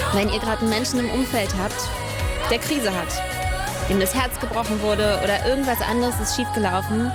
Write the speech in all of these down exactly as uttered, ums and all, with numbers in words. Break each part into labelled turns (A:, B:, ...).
A: Wenn ihr gerade einen Menschen im Umfeld habt, der Krise hat, dem das Herz gebrochen wurde oder irgendwas anderes ist schiefgelaufen,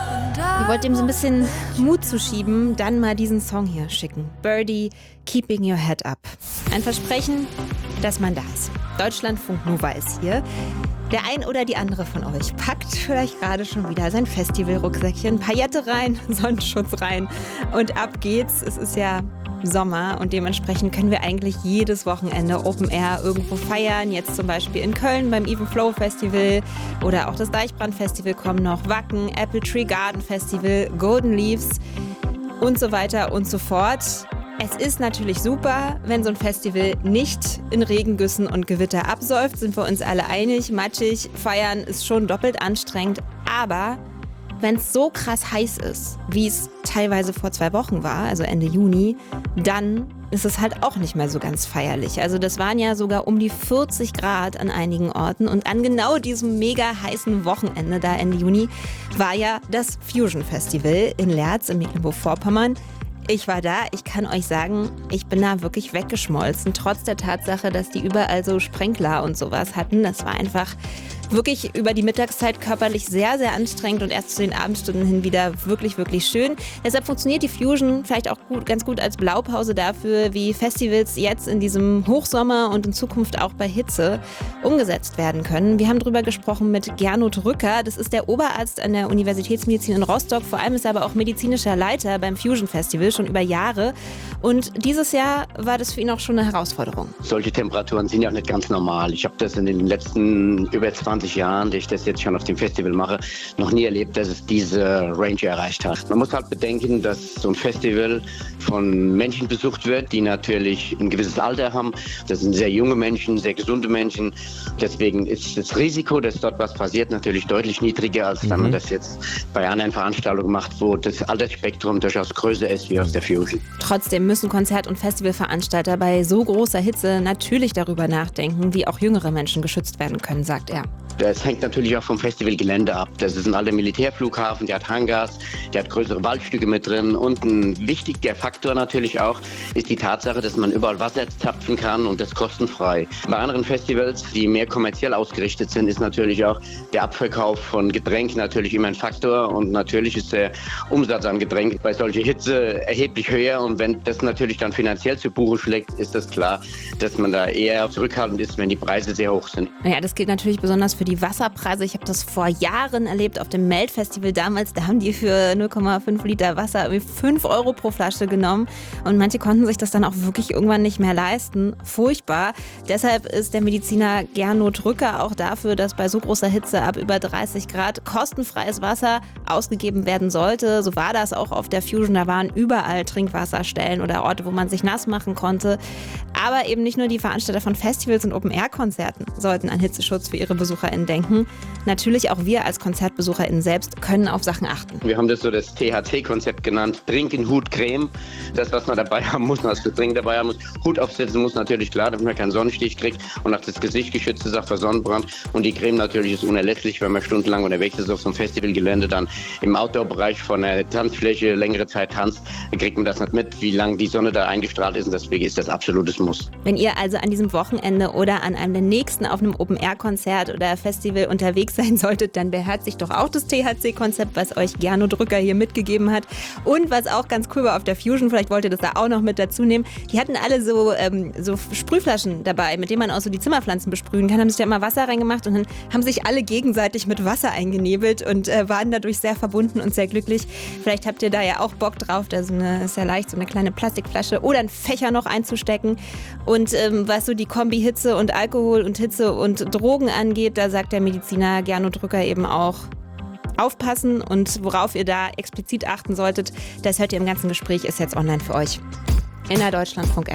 A: ihr wollt dem so ein bisschen Mut zuschieben, dann mal diesen Song hier schicken. Birdie, Keeping Your Head Up. Ein Versprechen, dass man da ist. Deutschlandfunk Nova ist hier. Der ein oder die andere von euch packt vielleicht gerade schon wieder sein Festivalrucksäckchen, Paillette rein, Sonnenschutz rein und ab geht's. Es ist ja Sommer und dementsprechend können wir eigentlich jedes Wochenende Open Air irgendwo feiern. Jetzt zum Beispiel in Köln beim Even Flow Festival oder auch das Deichbrand Festival kommen noch, Wacken, Apple Tree Garden Festival, Golden Leaves und so weiter und so fort. Es ist natürlich super, wenn so ein Festival nicht in Regengüssen und Gewitter absäuft, sind wir uns alle einig. Matschig feiern ist schon doppelt anstrengend, aber wenn es so krass heiß ist, wie es teilweise vor zwei Wochen war, also Ende Juni, dann ist es halt auch nicht mehr so ganz feierlich. Also das waren ja sogar um die vierzig Grad an einigen Orten und an genau diesem mega heißen Wochenende da Ende Juni war ja das Fusion Festival in Leerz in Mecklenburg-Vorpommern. Ich war da, ich kann euch sagen, ich bin da wirklich weggeschmolzen, trotz der Tatsache, dass die überall so Sprenkler und sowas hatten. Das war einfach wirklich über die Mittagszeit körperlich sehr, sehr anstrengend und erst zu den Abendstunden hin wieder wirklich, wirklich schön. Deshalb funktioniert die Fusion vielleicht auch gut, ganz gut als Blaupause dafür, wie Festivals jetzt in diesem Hochsommer und in Zukunft auch bei Hitze umgesetzt werden können. Wir haben darüber gesprochen mit Gernot Rücker. Das ist der Oberarzt an der Universitätsmedizin in Rostock. Vor allem ist er aber auch medizinischer Leiter beim Fusion Festival schon über Jahre. Und dieses Jahr war das für ihn auch schon eine Herausforderung.
B: Solche Temperaturen sind ja nicht ganz normal. Ich habe das in den letzten über zwanzig Jahren, die ich das jetzt schon auf dem Festival mache, noch nie erlebt, dass es diese Range erreicht hat. Man muss halt bedenken, dass so ein Festival von Menschen besucht wird, die natürlich ein gewisses Alter haben. Das sind sehr junge Menschen, sehr gesunde Menschen. Deswegen ist das Risiko, dass dort was passiert, natürlich deutlich niedriger, als wenn man das jetzt bei anderen Veranstaltungen macht, wo das Altersspektrum durchaus größer ist wie aus der Fusion.
A: Trotzdem müssen Konzert- und Festivalveranstalter bei so großer Hitze natürlich darüber nachdenken, wie auch jüngere Menschen geschützt werden können, sagt er.
B: Das hängt natürlich auch vom Festivalgelände ab. Das ist ein alter Militärflughafen, der hat Hangars, der hat größere Waldstücke mit drin. Und ein wichtiger Faktor natürlich auch ist die Tatsache, dass man überall Wasser zapfen kann und das kostenfrei. Bei anderen Festivals, die mehr kommerziell ausgerichtet sind, ist natürlich auch der Abverkauf von Getränken natürlich immer ein Faktor. Und natürlich ist der Umsatz an Getränken bei solcher Hitze erheblich höher. Und wenn das natürlich dann finanziell zu Buche schlägt, ist das klar, dass man da eher zurückhaltend ist, wenn die Preise sehr hoch sind.
A: Ja, das gilt natürlich besonders für die Wasserpreise. Ich habe das vor Jahren erlebt auf dem Melt-Festival damals. Da haben die für null Komma fünf Liter Wasser irgendwie fünf Euro pro Flasche genommen. Und manche konnten sich das dann auch wirklich irgendwann nicht mehr leisten. Furchtbar. Deshalb ist der Mediziner Gernot Rücker auch dafür, dass bei so großer Hitze ab über dreißig Grad kostenfreies Wasser ausgegeben werden sollte. So war das auch auf der Fusion. Da waren überall Trinkwasserstellen oder Orte, wo man sich nass machen konnte. Aber eben nicht nur die Veranstalter von Festivals und Open-Air-Konzerten sollten an Hitzeschutz für ihre BesucherInnen denken. Natürlich auch wir als KonzertbesucherInnen selbst können auf Sachen achten.
B: Wir haben das so das T H C-Konzept genannt. Trinken, Hut, Creme. Das, was man dabei haben muss, was für Trinken dabei haben muss. Hut aufsetzen muss natürlich klar, damit man keinen Sonnenstich kriegt und auch das Gesicht geschützt ist auch vor Sonnenbrand. Und die Creme natürlich ist unerlässlich, wenn man stundenlang unterwegs ist auf so einem Festivalgelände, dann im Outdoor-Bereich von der Tanzfläche längere Zeit tanzt, dann kriegt man das nicht mit, wie lange die Sonne da eingestrahlt ist. Und deswegen ist das absolutes Muss.
A: Wenn ihr also an diesem Wochenende oder an einem der nächsten auf einem Open-Air-Konzert oder Festival unterwegs sein solltet, dann beherzigt doch auch das T H C-Konzept, was euch Gernot Rücker hier mitgegeben hat. Und was auch ganz cool war auf der Fusion, vielleicht wollt ihr das da auch noch mit dazu nehmen, die hatten alle so, ähm, so Sprühflaschen dabei, mit denen man auch so die Zimmerpflanzen besprühen kann, haben sich da immer Wasser reingemacht und dann haben sich alle gegenseitig mit Wasser eingenebelt und äh, waren dadurch sehr verbunden und sehr glücklich. Vielleicht habt ihr da ja auch Bock drauf, da so eine, ist ja leicht, so eine kleine Plastikflasche oder einen Fächer noch einzustecken. Und ähm, was so die Kombi Hitze und Alkohol und Hitze und Drogen angeht, da sagt der Mediziner Gernot Rücker eben auch, aufpassen und worauf ihr da explizit achten solltet, das hört ihr im ganzen Gespräch, ist jetzt online für euch in der Deutschlandfunk-App.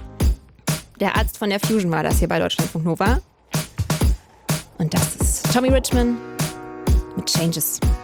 A: Der Arzt von der Fusion war das hier bei Deutschlandfunk Nova. Und das ist Tommy Richman mit Changes.